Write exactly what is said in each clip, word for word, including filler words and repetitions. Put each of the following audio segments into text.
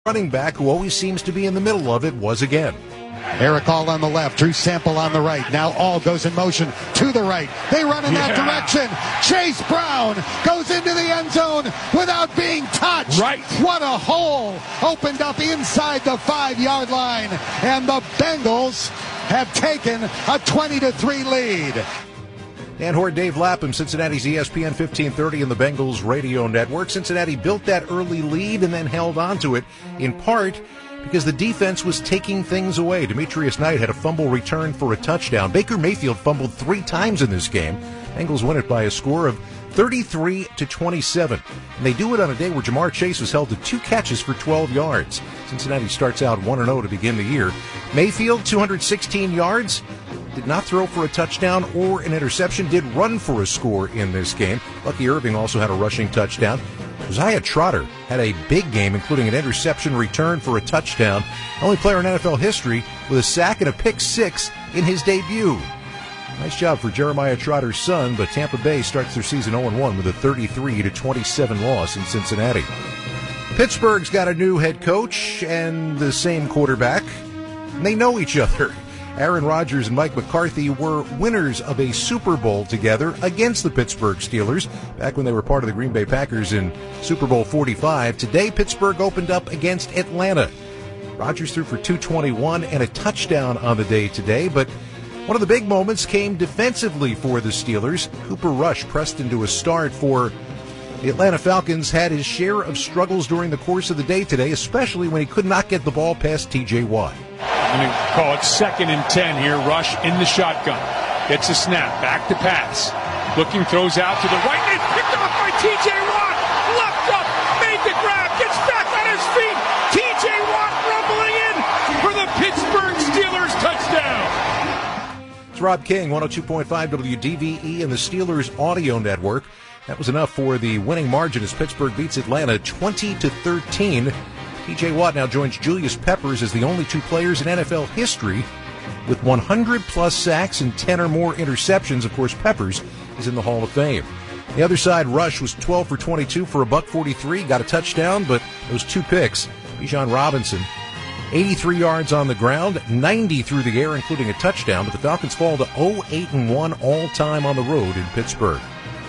running back who always seems to be in the middle of it was again. Eric All on the left, Drew Sample on the right. Now All goes in motion to the right. They run in yeah. that direction. Chase Brown goes into the end zone without being touched. Right. What a hole opened up inside the five-yard line. And the Bengals have taken a twenty to three lead. Dan Hoard, Dave Lapham, Cincinnati's E S P N fifteen thirty and the Bengals radio network. Cincinnati built that early lead and then held on to it, in part because the defense was taking things away. Demetrius Knight had a fumble return for a touchdown. Baker Mayfield fumbled three times in this game. Bengals win it by a score of thirty-three to twenty-seven. And they do it on a day where Jamar Chase was held to two catches for twelve yards. Cincinnati starts out one and oh to begin the year. Mayfield, two hundred sixteen yards. Did not throw for a touchdown or an interception. Did run for a score in this game. Lucky Irving also had a rushing touchdown. Josiah Trotter had a big game, including an interception return for a touchdown. Only player in N F L history with a sack and a pick six in his debut. Nice job for Jeremiah Trotter's son, but Tampa Bay starts their season oh and one with a thirty-three to twenty-seven loss in Cincinnati. Pittsburgh's got a new head coach and the same quarterback. And they know each other. Aaron Rodgers and Mike McCarthy were winners of a Super Bowl together against the Pittsburgh Steelers back when they were part of the Green Bay Packers in Super Bowl forty-five. Today, Pittsburgh opened up against Atlanta. Rodgers threw for two twenty-one and a touchdown on the day today, but one of the big moments came defensively for the Steelers. Cooper Rush pressed into a start for the Atlanta Falcons, had his share of struggles during the course of the day today, especially when he could not get the ball past T J Watt. I'm going to call it second and ten here. Rush in the shotgun. Gets a snap. Back to pass. Looking, throws out to the right. And picked off by T J Watt. Left up. Made the grab. Gets back on his feet. T J Watt rumbling in for the Pittsburgh Steelers touchdown. It's Rob King, one oh two point five W D V E and the Steelers Audio Network. That was enough for the winning margin as Pittsburgh beats Atlanta twenty to thirteen. T J Watt now joins Julius Peppers as the only two players in N F L history with one hundred plus sacks and ten or more interceptions. Of course, Peppers is in the Hall of Fame. The other side, Rush was twelve for twenty-two for a buck forty-three, got a touchdown, but those two picks. Bijan Robinson, eighty-three yards on the ground, ninety through the air, including a touchdown, but the Falcons fall to oh eight and one all-time on the road in Pittsburgh.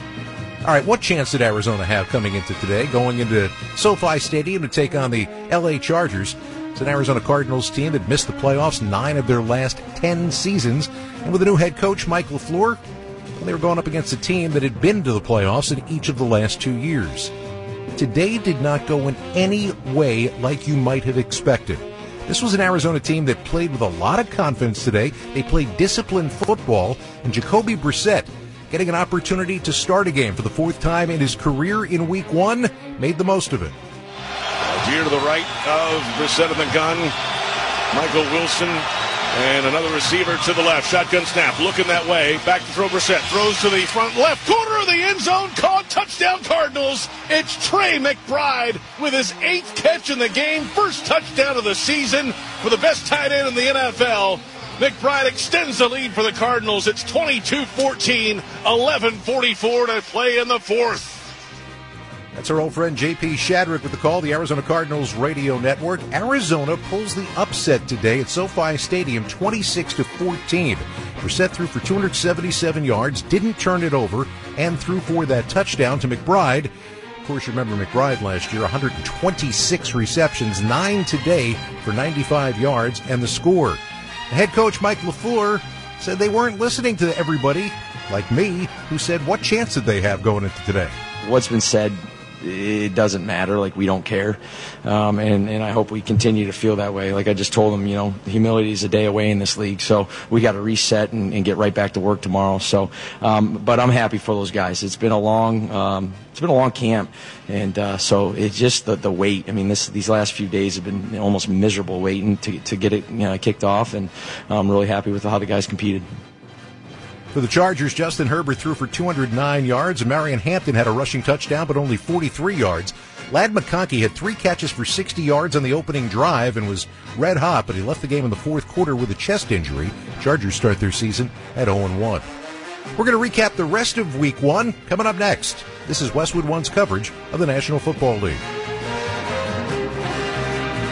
All right, what chance did Arizona have coming into today, going into SoFi Stadium to take on the L A Chargers? It's an Arizona Cardinals team that missed the playoffs nine of their last ten seasons. And with a new head coach, Mike LaFleur, they were going up against a team that had been to the playoffs in each of the last two years. Today did not go in any way like you might have expected. This was an Arizona team that played with a lot of confidence today. They played disciplined football, and Jacoby Brissett, getting an opportunity to start a game for the fourth time in his career in week one, made the most of it. Deer to the right of Brissett in the gun. Michael Wilson and another receiver to the left. Shotgun snap, looking that way. Back to throw Brissett. Throws to the front left corner of the end zone. Caught, touchdown Cardinals. It's Trey McBride with his eighth catch in the game. First touchdown of the season for the best tight end in the N F L. McBride extends the lead for the Cardinals. It's twenty-two fourteen, eleven forty-four to play in the fourth. That's our old friend J P Shadrick with the call, the Arizona Cardinals radio network. Arizona pulls the upset today at SoFi Stadium, twenty-six to fourteen. Brissett threw for two hundred seventy-seven yards, didn't turn it over, and threw for that touchdown to McBride. Of course, you remember McBride last year, one hundred twenty-six receptions, nine today for ninety-five yards, and the score. The head coach, Mike LaFleur, said they weren't listening to everybody, like me, who said, what chance did they have going into today? What's been said, it doesn't matter. Like, we don't care. Um, and, and I hope we continue to feel that way. Like I just told them, you know, humility is a day away in this league. So we got to reset and, and get right back to work tomorrow. So, um, but I'm happy for those guys. It's been a long, um, it's been a long camp. And, uh, so it's just the, the wait. I mean, this, these last few days have been almost miserable waiting to, to get it, you know, kicked off. And I'm really happy with how the guys competed. For the Chargers, Justin Herbert threw for two hundred nine yards, and Marion Hampton had a rushing touchdown, but only forty-three yards. Lad McConkey had three catches for sixty yards on the opening drive and was red hot, but he left the game in the fourth quarter with a chest injury. Chargers start their season at oh and one. We're going to recap the rest of Week one coming up next. This is Westwood One's coverage of the National Football League.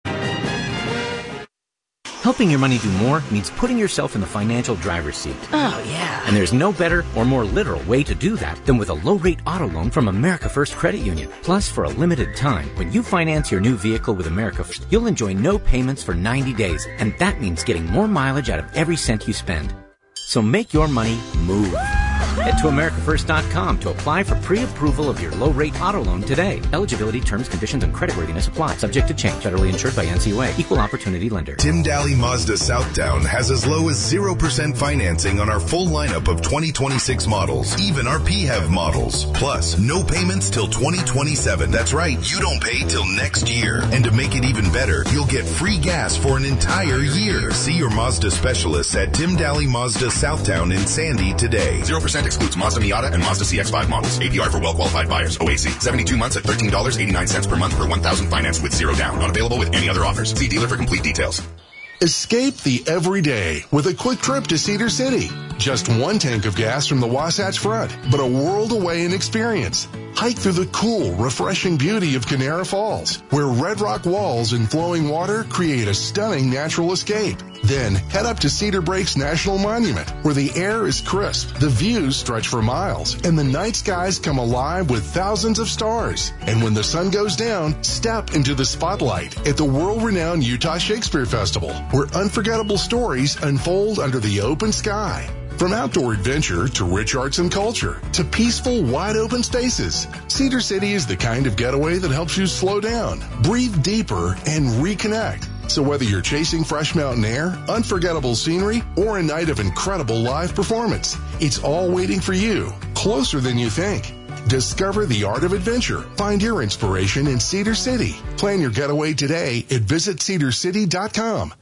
Helping your money do more means putting yourself in the financial driver's seat. Oh, yeah. And there's no better or more literal way to do that than with a low-rate auto loan from America First Credit Union. Plus, for a limited time, when you finance your new vehicle with America First, you'll enjoy no payments for ninety days, and that means getting more mileage out of every cent you spend. So make your money move. Head to America First dot com to apply for pre-approval of your low-rate auto loan today. Eligibility, terms, conditions, and creditworthiness apply. Subject to change. Federally insured by N C U A. Equal opportunity lender. Tim Daly Mazda Southtown has as low as zero percent financing on our full lineup of twenty twenty-six models, even our P H E V models. Plus, no payments till twenty twenty-seven. That's right, you don't pay till next year. And to make it even better, you'll get free gas for an entire year. See your Mazda specialists at Tim Daly Mazda Southtown in Sandy today. zero percent excludes Mazda Miata and Mazda C X five models. A P R for well-qualified buyers. O A C. seventy-two months at thirteen dollars and eighty-nine cents per month per one thousand financed with zero down. Not available with any other offers. See dealer for complete details. Escape the everyday with a quick trip to Cedar City. Just one tank of gas from the Wasatch Front, but a world away in experience. Hike through the cool, refreshing beauty of Canara Falls, where red rock walls and flowing water create a stunning natural escape. Then head up to Cedar Breaks National Monument, where the air is crisp, the views stretch for miles, and the night skies come alive with thousands of stars. And when the sun goes down, step into the spotlight at the world-renowned Utah Shakespeare Festival, where unforgettable stories unfold under the open sky. From outdoor adventure to rich arts and culture to peaceful, wide-open spaces, Cedar City is the kind of getaway that helps you slow down, breathe deeper, and reconnect. So whether you're chasing fresh mountain air, unforgettable scenery, or a night of incredible live performance, it's all waiting for you, closer than you think. Discover the art of adventure. Find your inspiration in Cedar City. Plan your getaway today at visit cedar city dot com.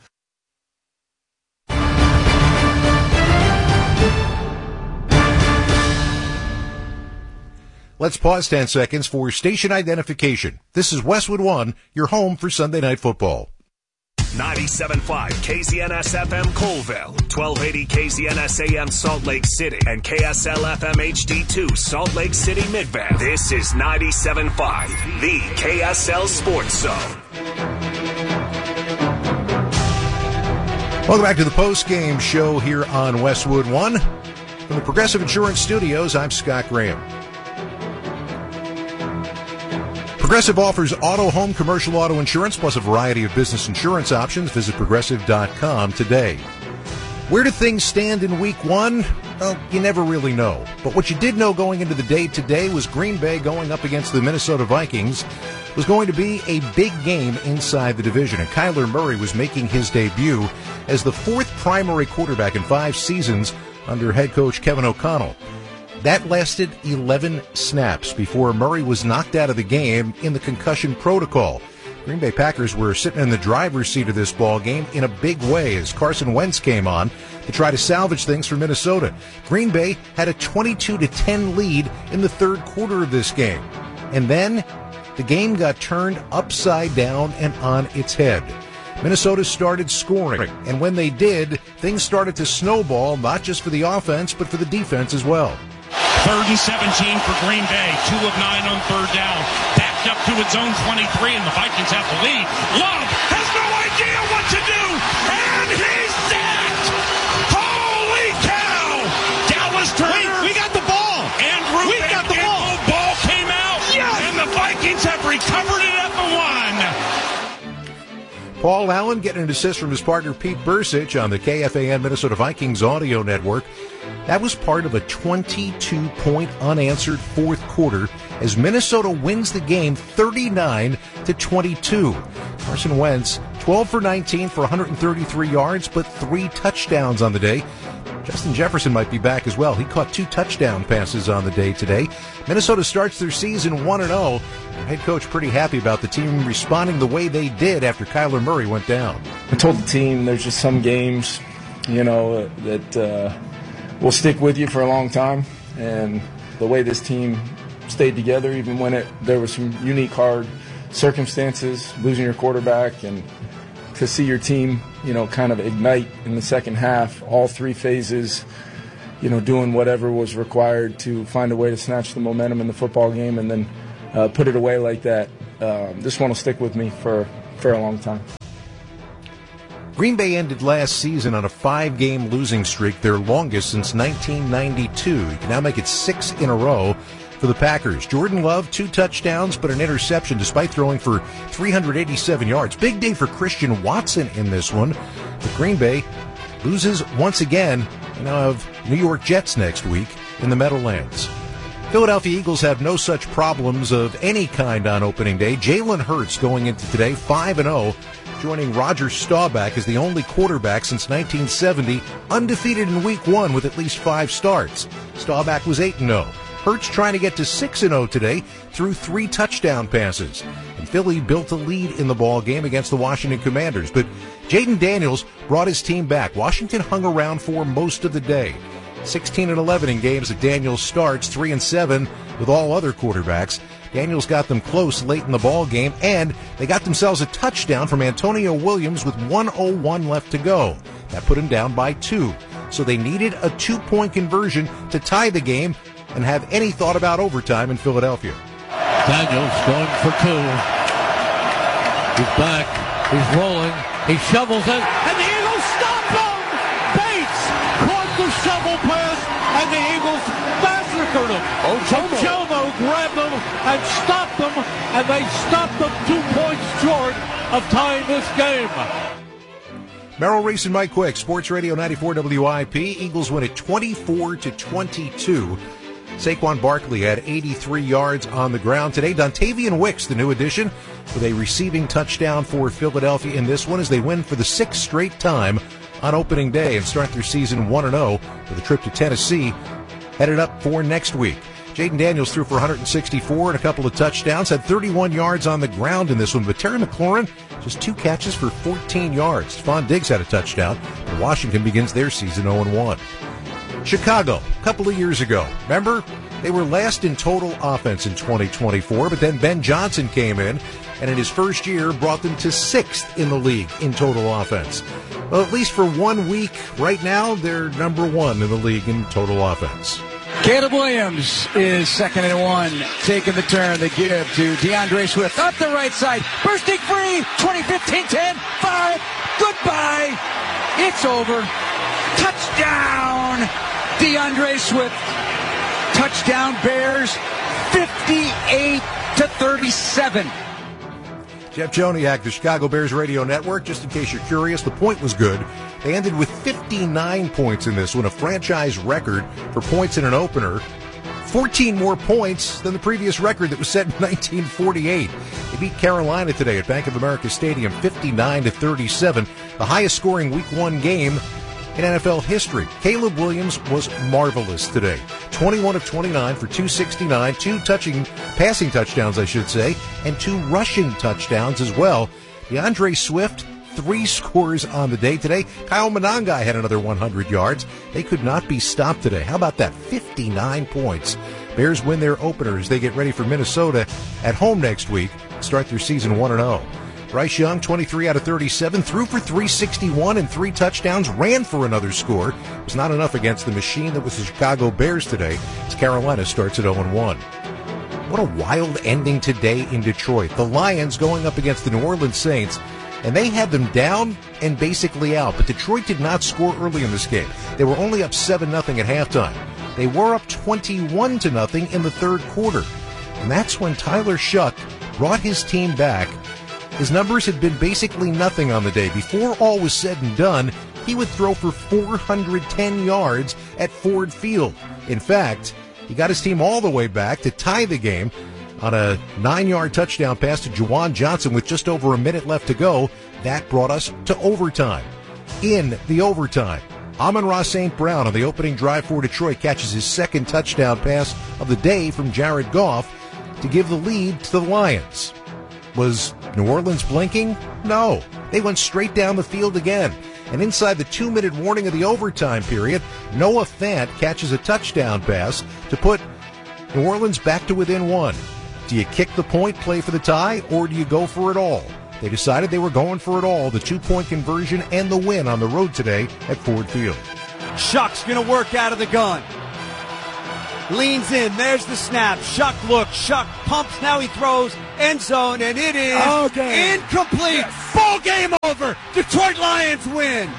Let's pause ten seconds for station identification. This is Westwood One, your home for Sunday Night Football. ninety-seven point five K Z N S F M Colville, twelve eighty K Z N S A M Salt Lake City, and K S L F M H D two Salt Lake City Midvale. This is ninety-seven point five, the K S L Sports Zone. Welcome back to the post-game show here on Westwood One. From the Progressive Insurance Studios, I'm Scott Graham. Progressive offers auto, home, commercial auto insurance plus a variety of business insurance options. Visit progressive dot com today. Where do things stand in week one? Well, you never really know. But what you did know going into the day today was Green Bay going up against the Minnesota Vikings was going to be a big game inside the division. And Kyler Murray was making his debut as the fourth primary quarterback in five seasons under head coach Kevin O'Connell. That lasted eleven snaps before Murray was knocked out of the game in the concussion protocol. Green Bay Packers were sitting in the driver's seat of this ball game in a big way as Carson Wentz came on to try to salvage things for Minnesota. Green Bay had a twenty-two to ten lead in the third quarter of this game. And then the game got turned upside down and on its head. Minnesota started scoring, and when they did, things started to snowball, not just for the offense, but for the defense as well. Third and seventeen for Green Bay. Two of nine on third down. Backed up to its own twenty-three, and the Vikings have the lead. Love has no idea what to do, and he's sacked! Holy cow! Dallas Turner. Wait, we got the ball. Andrew we got the ball. ball came out, yes! And the Vikings have recovered it at the one. Paul Allen getting an assist from his partner Pete Bursich on the K F A N Minnesota Vikings audio network. That was part of a twenty-two point unanswered fourth quarter as Minnesota wins the game thirty-nine to twenty-two. Carson Wentz, twelve for nineteen for one hundred thirty-three yards, but three touchdowns on the day. Justin Jefferson might be back as well. He caught two touchdown passes on the day today. Minnesota starts their season one and oh. Head coach pretty happy about the team responding the way they did after Kyler Murray went down. I told the team there's just some games, you know, that uh, will stick with you for a long time. And the way this team stayed together, even when it there was some unique, hard circumstances, losing your quarterback, and to see your team, you know, kind of ignite in the second half, all three phases, you know, doing whatever was required to find a way to snatch the momentum in the football game and then uh, put it away like that. Um, this one will stick with me for, for a long time. Green Bay ended last season on a five-game losing streak, their longest since nineteen ninety-two. You can now make it six in a row for the Packers. Jordan Love, two touchdowns, but an interception despite throwing for three hundred eighty-seven yards. Big day for Christian Watson in this one. But Green Bay loses once again. They now have New York Jets next week in the Meadowlands. Philadelphia Eagles have no such problems of any kind on opening day. Jalen Hurts going into today five and oh, joining Roger Staubach as the only quarterback since nineteen seventy undefeated in week one with at least five starts. Staubach was eight and oh. Hurts trying to get to six and oh today through three touchdown passes. And Philly built a lead in the ball game against the Washington Commanders. But Jaden Daniels brought his team back. Washington hung around for most of the day. sixteen and eleven in games that Daniels starts, three and seven with all other quarterbacks. Daniels got them close late in the ball game, and they got themselves a touchdown from Antonio Williams with one oh one left to go. That put him down by two. So they needed a two-point conversion to tie the game and have any thought about overtime in Philadelphia. Daniels going for two. He's back. He's rolling. He shovels it, and the Eagles stop him! Bates caught the shovel pass, and the Eagles massacred him. Ochomo grabbed them and stopped them, and they stopped them two points short of tying this game. Merrill Reese and Mike Quick, Sports Radio ninety-four W I P. Eagles win it twenty-four to twenty-two. Saquon Barkley had eighty-three yards on the ground today. Dontavian Wicks, the new addition, with a receiving touchdown for Philadelphia in this one as they win for the sixth straight time on opening day and start their season one and oh with a trip to Tennessee headed up for next week. Jaden Daniels threw for one hundred sixty-four and a couple of touchdowns, had thirty-one yards on the ground in this one, but Terry McLaurin just two catches for fourteen yards. Stephon Diggs had a touchdown, and Washington begins their season oh and one. Chicago, a couple of years ago. Remember, they were last in total offense in twenty twenty-four, but then Ben Johnson came in, and in his first year brought them to sixth in the league in total offense. Well, at least for one week, right now, they're number one in the league in total offense. Caleb Williams is second and one, taking the turn. They give to DeAndre Swift up the right side, bursting free, twenty, fifteen, ten, five, goodbye, it's over, touchdown, DeAndre Swift, touchdown Bears, fifty-eight to thirty-seven. Jeff Joniak, the Chicago Bears Radio Network. Just in case you're curious, the point was good. They ended with fifty-nine points in this one, a franchise record for points in an opener. fourteen more points than the previous record that was set in nineteen forty-eight. They beat Carolina today at Bank of America Stadium, fifty-nine to thirty-seven, the highest scoring week one game in N F L history. Caleb Williams was marvelous today. twenty-one of twenty-nine for two sixty-nine, two touching, passing touchdowns, I should say, and two rushing touchdowns as well. DeAndre Swift, three scores on the day today. Kyle Monangai had another one hundred yards. They could not be stopped today. How about that? fifty-nine points. Bears win their openers. They get ready for Minnesota at home next week, start their season one and oh. Bryce Young, twenty-three out of thirty-seven, threw for three sixty-one and three touchdowns, ran for another score. It was not enough against the machine that was the Chicago Bears today, as Carolina starts at oh and one. What a wild ending today in Detroit. The Lions going up against the New Orleans Saints, and they had them down and basically out. But Detroit did not score early in this game. They were only up seven nothing at halftime. They were up twenty-one to nothing in the third quarter. And that's when Tyler Shuck brought his team back. His numbers had been basically nothing on the day. Before all was said and done, he would throw for four hundred ten yards at Ford Field. In fact, he got his team all the way back to tie the game on a nine-yard touchdown pass to Juwan Johnson with just over a minute left to go. That brought us to overtime. In the overtime, Amon-Ra Saint Brown on the opening drive for Detroit catches his second touchdown pass of the day from Jared Goff to give the lead to the Lions. Was New Orleans blinking? No. They went straight down the field again. And inside the two-minute warning of the overtime period, Noah Fant catches a touchdown pass to put New Orleans back to within one. Do you kick the point, play for the tie, or do you go for it all? They decided they were going for it all, the two-point conversion and the win on the road today at Ford Field. Shuck's going to work out of the gun. leans in. There's the snap. Shuck looks. Shuck pumps. Now he throws. End zone, and it is okay. incomplete. Yes. Ball game over. Detroit Lions win.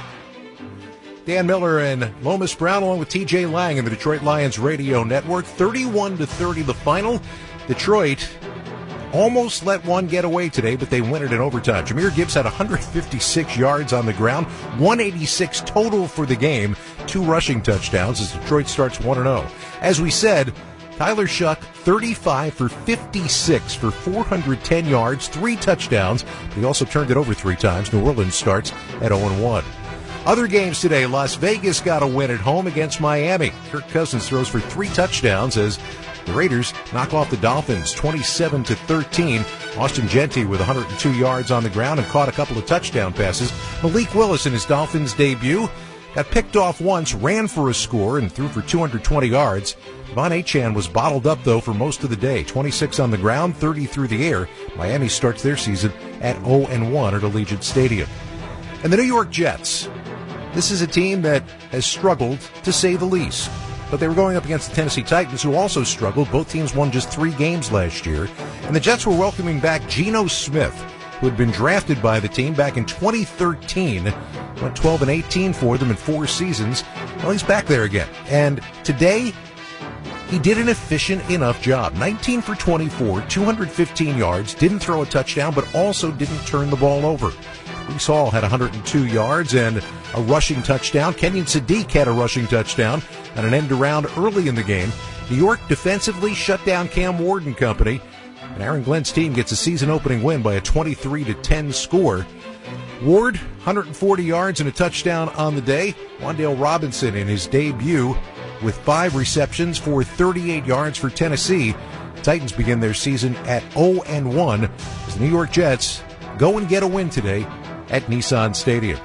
Dan Miller and Lomas Brown along with T J Lang in the Detroit Lions radio network. thirty-one to thirty the final. Detroit almost let one get away today, but they win it in overtime. Jahmyr Gibbs had one hundred fifty-six yards on the ground, one eighty-six total for the game, two rushing touchdowns as Detroit starts one and oh. As we said, Tyler Shuck, thirty-five for fifty-six for four hundred ten yards, three touchdowns. But he also turned it over three times. New Orleans starts at oh and one. Other games today, Las Vegas got a win at home against Miami. Kirk Cousins throws for three touchdowns as the Raiders knock off the Dolphins twenty-seven to thirteen. Austin Gentry with one hundred two yards on the ground and caught a couple of touchdown passes. Malik Willis in his Dolphins debut got picked off once, ran for a score, and threw for two hundred twenty yards. Devon Achane was bottled up, though, for most of the day. twenty-six on the ground, thirty through the air. Miami starts their season at oh and one at Allegiant Stadium. And the New York Jets. This is a team that has struggled, to say the least. But they were going up against the Tennessee Titans, who also struggled. Both teams won just three games last year. And the Jets were welcoming back Geno Smith, who had been drafted by the team back in twenty thirteen. Went twelve and eighteen for them in four seasons. Well, he's back there again. And today, he did an efficient enough job. nineteen for twenty-four, two hundred fifteen yards, didn't throw a touchdown, but also didn't turn the ball over. Breece Hall had one hundred two yards and a rushing touchdown. Kenyon Sadiq had a rushing touchdown and an end around early in the game. New York defensively shut down Cam Ward and company, and Aaron Glenn's team gets a season-opening win by a twenty-three to ten score. Ward, one hundred forty yards and a touchdown on the day. Wan'Dale Robinson in his debut with five receptions for thirty-eight yards for Tennessee. The Titans begin their season at oh and one as the New York Jets go and get a win today at Nissan Stadium.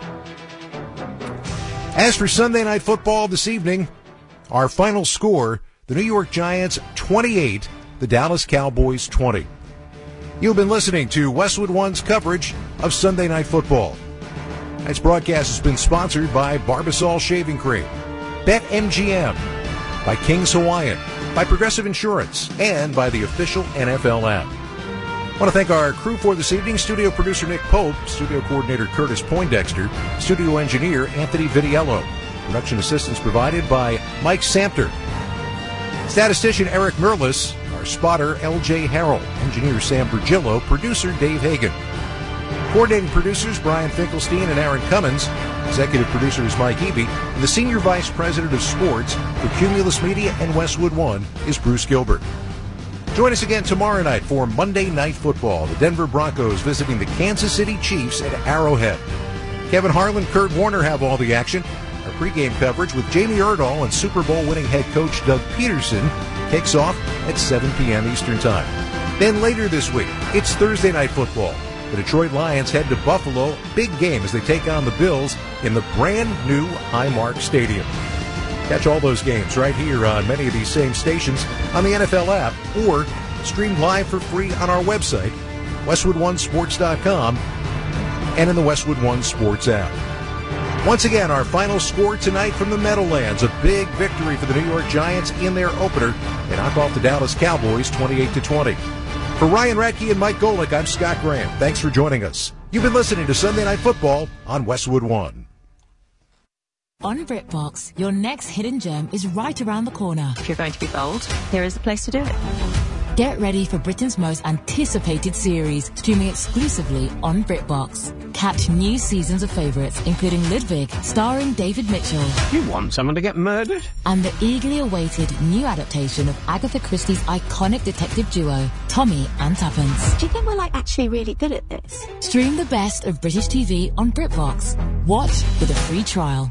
As for Sunday Night Football this evening, our final score, the New York Giants twenty-eight, the Dallas Cowboys twenty. You've been listening to Westwood One's coverage of Sunday Night Football. Tonight's broadcast has been sponsored by Barbasol Shaving Cream, BetMGM, by King's Hawaiian, by Progressive Insurance, and by the official N F L app. I want to thank our crew for this evening. Studio producer Nick Pope, studio coordinator Curtis Poindexter, studio engineer Anthony Vitiello. Production assistance provided by Mike Samter. Statistician Eric Merlis, our spotter L J Harrell, engineer Sam Bergillo, producer Dave Hagan. Coordinating producers Brian Finkelstein and Aaron Cummins. Executive producer is Mike Eby. And the senior vice president of sports for Cumulus Media and Westwood One is Bruce Gilbert. Join us again tomorrow night for Monday Night Football. The Denver Broncos visiting the Kansas City Chiefs at Arrowhead. Kevin Harlan, Kurt Warner have all the action. Our pregame coverage with Jamie Erdahl and Super Bowl winning head coach Doug Peterson kicks off at seven p.m. Eastern Time. Then later this week, it's Thursday Night Football. The Detroit Lions head to Buffalo. Big game as they take on the Bills in the brand new Highmark Stadium. Catch all those games right here on many of these same stations on the N F L app or stream live for free on our website, westwood one sports dot com, and in the Westwood One Sports app. Once again, our final score tonight from the Meadowlands, a big victory for the New York Giants in their opener. They knock off the Dallas Cowboys twenty-eight to twenty. For Ryan Radke and Mike Golick, I'm Scott Graham. Thanks for joining us. You've been listening to Sunday Night Football on Westwood One. On BritBox, your next hidden gem is right around the corner. If you're going to be bold, here is the place to do it. Get ready for Britain's most anticipated series, streaming exclusively on BritBox. Catch new seasons of favourites, including Ludwig, starring David Mitchell. You want someone to get murdered? And the eagerly awaited new adaptation of Agatha Christie's iconic detective duo, Tommy and Tuppence. Do you think we're, like, actually really good at this? Stream the best of British T V on BritBox. Watch with a free trial.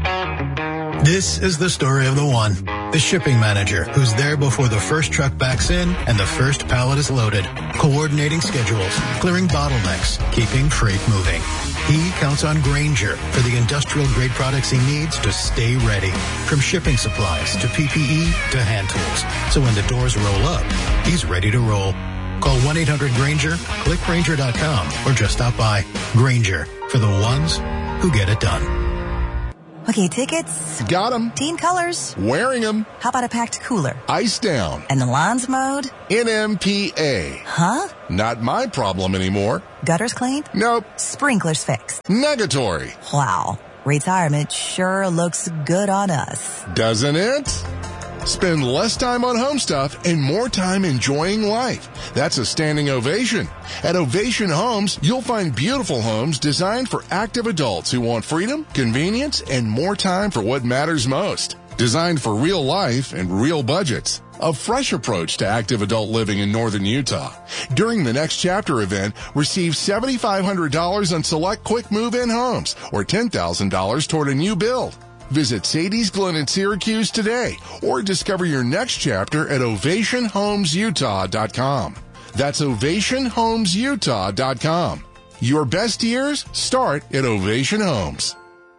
This is the story of the one, the shipping manager who's there before the first truck backs in and the first pallet is loaded, coordinating schedules, clearing bottlenecks, keeping freight moving. He counts on Grainger for the industrial-grade products he needs to stay ready, from shipping supplies to P P E to hand tools. So when the doors roll up, he's ready to roll. Call one eight hundred Grainger, click Grainger dot com, or just stop by. Grainger, for the ones who get it done. Okay, tickets. Got 'em. Team colors. Wearing 'em. How about a packed cooler? Ice down. And the lawns mowed? N M P A. Huh? Not my problem anymore. Gutters cleaned? Nope. Sprinklers fixed? Negatory. Wow. Retirement sure looks good on us. Doesn't it? Spend less time on home stuff and more time enjoying life. That's a standing ovation. At Ovation Homes, you'll find beautiful homes designed for active adults who want freedom, convenience, and more time for what matters most. Designed for real life and real budgets. A fresh approach to active adult living in northern Utah. During the Next Chapter event, receive seven thousand five hundred dollars on select quick move-in homes or ten thousand dollars toward a new build. Visit Sadie's Glen in Syracuse today or discover your next chapter at ovation homes utah dot com. That's ovation homes utah dot com. Your best years start at Ovation Homes.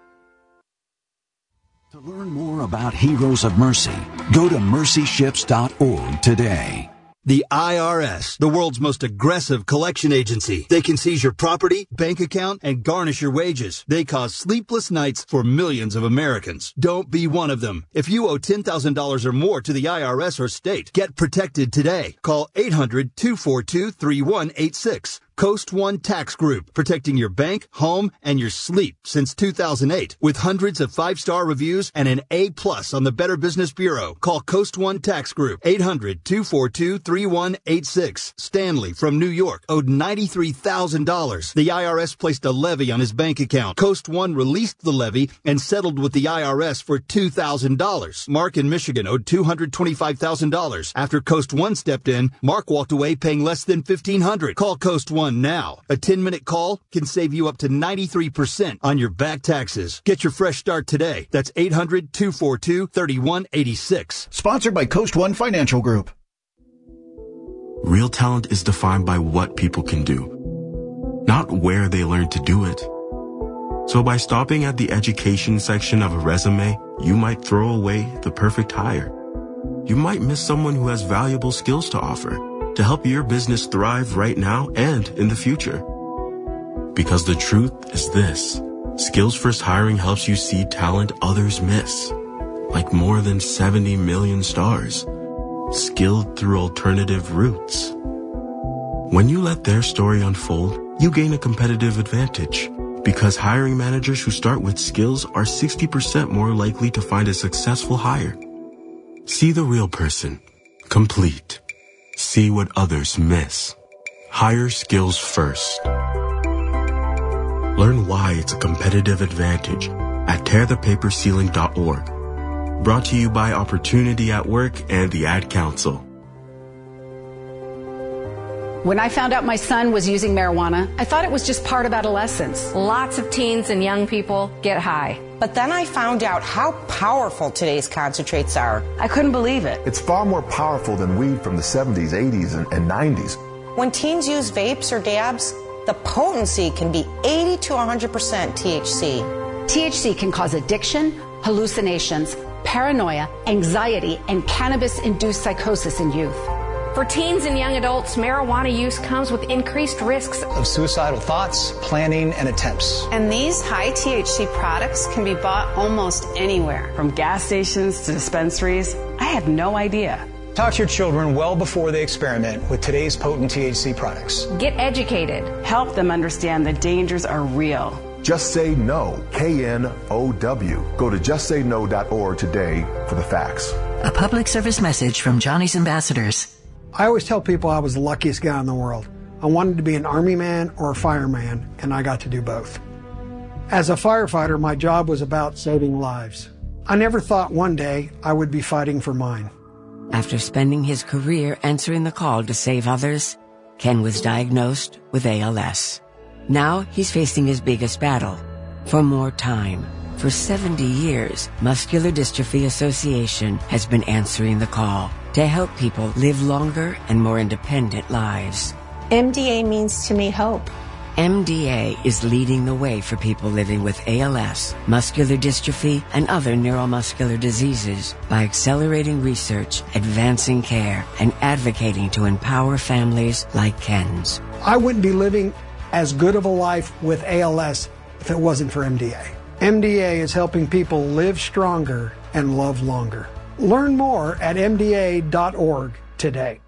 To learn more about Heroes of Mercy, go to mercy ships dot org today. The I R S, the world's most aggressive collection agency. They can seize your property, bank account, and garnish your wages. They cause sleepless nights for millions of Americans. Don't be one of them. If you owe ten thousand dollars or more to the I R S or state, get protected today. Call eight hundred, two four two, three one eight six. Coast One Tax Group, protecting your bank, home, and your sleep since two thousand eight. With hundreds of five-star reviews and an A plus on the Better Business Bureau. Call Coast One Tax Group, eight hundred, two four two, three one eight six. Stanley from New York owed ninety-three thousand dollars. The I R S placed a levy on his bank account. Coast One released the levy and settled with the I R S for two thousand dollars. Mark in Michigan owed two hundred twenty-five thousand dollars. After Coast One stepped in, Mark walked away paying less than fifteen hundred dollars. Call Coast One now. A ten-minute call can save you up to ninety-three percent on your back taxes. Get your fresh start today. That's eight hundred, two four two, three one eight six. Sponsored by Coast One Financial Group. Real talent is defined by what people can do, not where they learn to do it. So by stopping at the education section of a resume, you might throw away the perfect hire. You might miss someone who has valuable skills to offer to help your business thrive right now and in the future. Because the truth is this, Skills First Hiring helps you see talent others miss, like more than seventy million stars, skilled through alternative routes. When you let their story unfold, you gain a competitive advantage, because hiring managers who start with skills are sixty percent more likely to find a successful hire. See the real person, complete. See what others miss. Hire skills first. Learn why it's a competitive advantage at tear the paper ceiling dot org. Brought to you by Opportunity at Work and the Ad Council. When I found out my son was using marijuana, I thought it was just part of adolescence. Lots of teens and young people get high. But then I found out how powerful today's concentrates are. I couldn't believe it. It's far more powerful than weed from the seventies, eighties, and, and nineties. When teens use vapes or dabs, the potency can be eighty to one hundred percent T H C. T H C can cause addiction, hallucinations, paranoia, anxiety, and cannabis-induced psychosis in youth. For teens and young adults, marijuana use comes with increased risks of suicidal thoughts, planning, and attempts. And these high T H C products can be bought almost anywhere. From gas stations to dispensaries, I had no idea. Talk to your children well before they experiment with today's potent T H C products. Get educated. Help them understand the dangers are real. Just Say No, K N O W. Go to just say no dot org today for the facts. A public service message from Johnny's Ambassadors. I always tell people I was the luckiest guy in the world. I wanted to be an army man or a fireman, and I got to do both. As a firefighter, my job was about saving lives. I never thought one day I would be fighting for mine. After spending his career answering the call to save others, Ken was diagnosed with A L S. Now he's facing his biggest battle, for more time. For seventy years, Muscular Dystrophy Association has been answering the call to help people live longer and more independent lives. M D A means to me hope. M D A is leading the way for people living with A L S, muscular dystrophy, and other neuromuscular diseases by accelerating research, advancing care, and advocating to empower families like Ken's. I wouldn't be living as good of a life with A L S if it wasn't for M D A. M D A is helping people live stronger and love longer. Learn more at M D A dot org today.